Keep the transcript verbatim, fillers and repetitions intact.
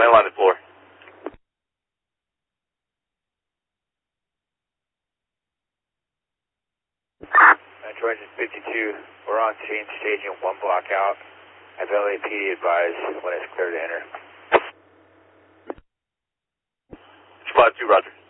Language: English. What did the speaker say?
landline at four. Metro Engine fifty-two, we're on scene staging one block out. Have L A P D advise when it's clear to enter. Squad two, roger.